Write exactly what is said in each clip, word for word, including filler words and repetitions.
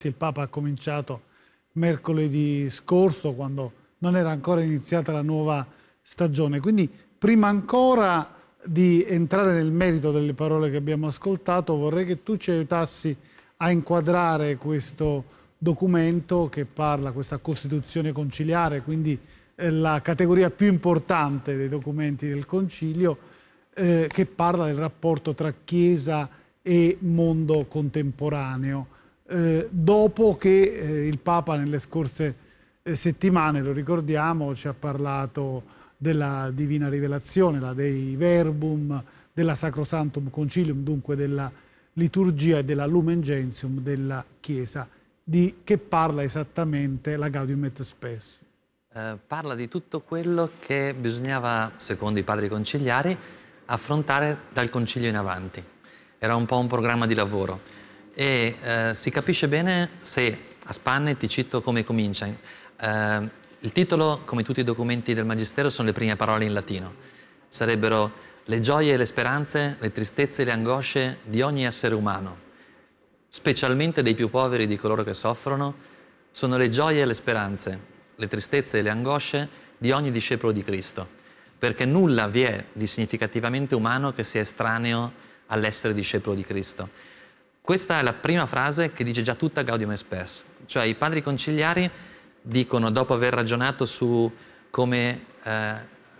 Il Papa ha cominciato mercoledì scorso, quando non era ancora iniziata la nuova stagione. Quindi, prima ancora di entrare nel merito delle parole che abbiamo ascoltato, vorrei che tu ci aiutassi a inquadrare questo documento che parla, questa Costituzione conciliare, quindi eh, la categoria più importante dei documenti del Concilio, eh, che parla del rapporto tra Chiesa e mondo contemporaneo. Eh, dopo che eh, il Papa nelle scorse eh, settimane, lo ricordiamo, ci ha parlato della Divina Rivelazione, la Dei Verbum, della Sacrosanctum Concilium, dunque della liturgia e della Lumen Gentium della Chiesa, di che parla esattamente la Gaudium et Spes. Eh, parla di tutto quello che bisognava, secondo i padri conciliari, affrontare dal concilio in avanti. Era un po' un programma di lavoro. E eh, si capisce bene se, a spanne ti cito come comincia. Eh, il titolo, come tutti i documenti del Magistero, sono le prime parole in latino. Sarebbero le gioie e le speranze, le tristezze e le angosce di ogni essere umano, specialmente dei più poveri, di coloro che soffrono. Sono le gioie e le speranze, le tristezze e le angosce di ogni discepolo di Cristo, perché nulla vi è di significativamente umano che sia estraneo all'essere discepolo di Cristo. Questa è la prima frase che dice già tutta Gaudium et Spes, cioè i padri conciliari dicono, dopo aver ragionato su come, eh,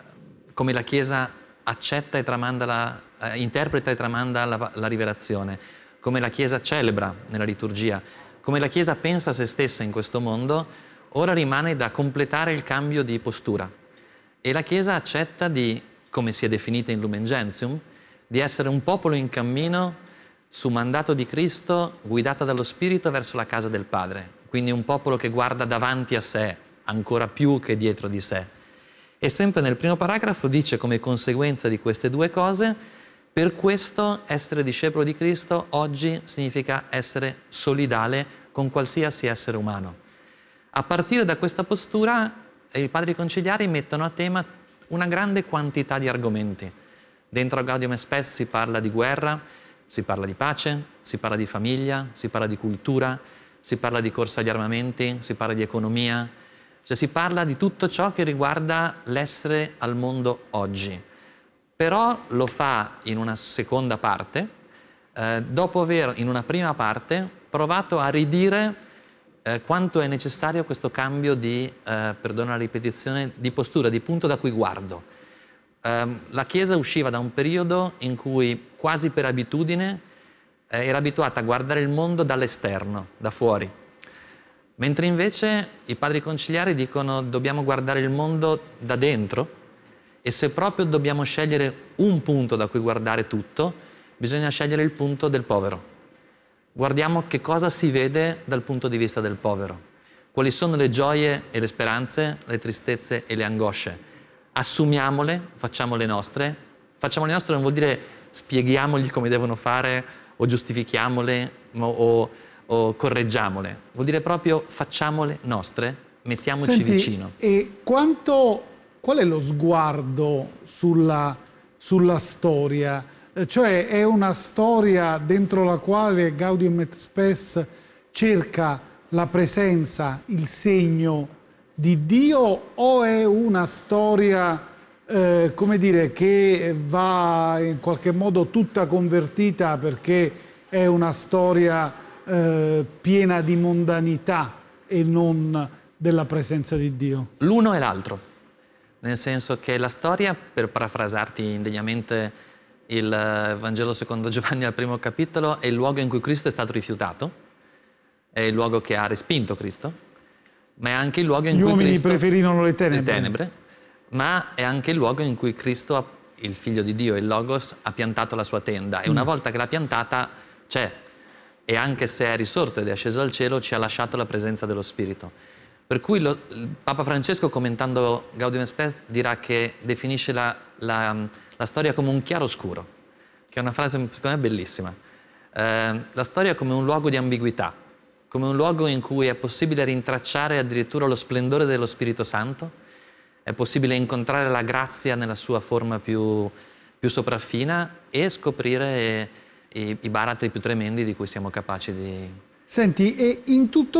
come la Chiesa accetta e tramanda la, eh, interpreta e tramanda la, la rivelazione, come la Chiesa celebra nella liturgia, come la Chiesa pensa a se stessa in questo mondo, ora rimane da completare il cambio di postura. E la Chiesa accetta di, come si è definita in Lumen Gentium, di essere un popolo in cammino su mandato di Cristo, guidata dallo Spirito verso la casa del Padre. Quindi un popolo che guarda davanti a sé, ancora più che dietro di sé. E sempre nel primo paragrafo dice, come conseguenza di queste due cose, per questo essere discepolo di Cristo oggi significa essere solidale con qualsiasi essere umano. A partire da questa postura, i padri conciliari mettono a tema una grande quantità di argomenti. Dentro Gaudium et Spes si parla di guerra, si parla di pace, si parla di famiglia, si parla di cultura, si parla di corsa agli armamenti, si parla di economia, cioè si parla di tutto ciò che riguarda l'essere al mondo oggi. Però lo fa in una seconda parte, eh, dopo aver in una prima parte provato a ridire eh, quanto è necessario questo cambio di, eh, perdono la ripetizione, di postura, di punto da cui guardo. La Chiesa usciva da un periodo in cui quasi per abitudine eh, era abituata a guardare il mondo dall'esterno, da fuori. Mentre invece i padri conciliari dicono dobbiamo guardare il mondo da dentro e se proprio dobbiamo scegliere un punto da cui guardare tutto, bisogna scegliere il punto del povero. Guardiamo che cosa si vede dal punto di vista del povero. Quali sono le gioie e le speranze, le tristezze e le angosce. Assumiamole, facciamole nostre. Facciamole nostre non vuol dire spieghiamogli come devono fare o giustifichiamole o, o, o correggiamole. Vuol dire proprio facciamole nostre, mettiamoci Senti, vicino. E quanto, qual è lo sguardo sulla, sulla storia? Eh, Cioè è una storia dentro la quale Gaudium et Spes cerca la presenza, il segno di Dio, o è una storia, eh, come dire, che va in qualche modo tutta convertita perché è una storia eh, piena di mondanità e non della presenza di Dio? L'uno e l'altro, nel senso che la storia, per parafrasarti indegnamente il Vangelo secondo Giovanni al primo capitolo, è il luogo in cui Cristo è stato rifiutato, è il luogo che ha respinto Cristo, ma è anche il luogo in Gli cui uomini Cristo... preferirono le tenebre. le tenebre, ma è anche il luogo in cui Cristo, il Figlio di Dio, il Logos, ha piantato la sua tenda. E una volta che l'ha piantata, c'è. E anche se è risorto ed è sceso al cielo, ci ha lasciato la presenza dello Spirito. Per cui lo, il Papa Francesco, commentando Gaudium et Spes, dirà che definisce la, la, la storia come un chiaroscuro, che è una frase, secondo me, bellissima. Eh, la storia come un luogo di ambiguità, come un luogo in cui è possibile rintracciare addirittura lo splendore dello Spirito Santo, è possibile incontrare la grazia nella sua forma più, più sopraffina e scoprire i, i baratri più tremendi di cui siamo capaci di, Senti, e in tutto